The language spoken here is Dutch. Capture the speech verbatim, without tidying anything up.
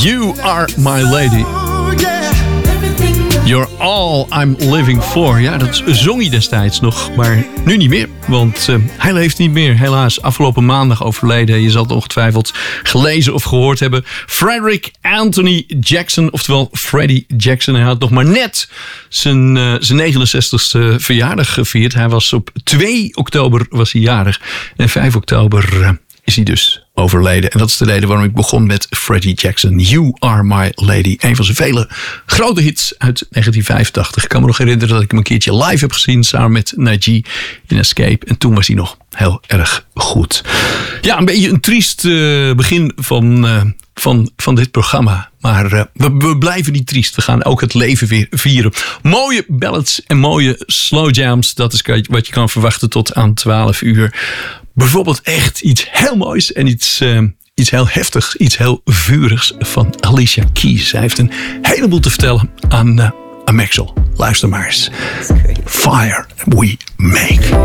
You Are My Lady. You're all I'm living for. Ja, dat zong hij destijds nog, maar nu niet meer. Want uh, hij leeft niet meer, helaas. Afgelopen maandag overleden. Je zal het ongetwijfeld gelezen of gehoord hebben. Frederick Anthony Jackson, oftewel Freddie Jackson. Hij had nog maar net zijn, uh, zijn negenenzestigste verjaardag gevierd. Hij was op twee oktober was hij jarig. En vijf oktober uh, is hij dus overleden. En dat is de reden waarom ik begon met Freddie Jackson. You Are My Lady. Een van zijn vele grote hits uit negentien vijfentachtig. Ik kan me nog herinneren dat ik hem een keertje live heb gezien samen met Naji in Escape. En toen was hij nog heel erg goed. Ja, een beetje een triest uh, begin van, uh, van, van dit programma. Maar uh, we, we blijven niet triest. We gaan ook het leven weer vieren. Mooie ballads en mooie slow jams. Dat is wat je kan verwachten tot aan twaalf uur. Bijvoorbeeld echt iets heel moois en iets, uh, iets heel heftigs, iets heel vurigs van Alicia Keys. Zij heeft een heleboel te vertellen aan, uh, aan Maxwell. Luister maar eens. Fire We Make.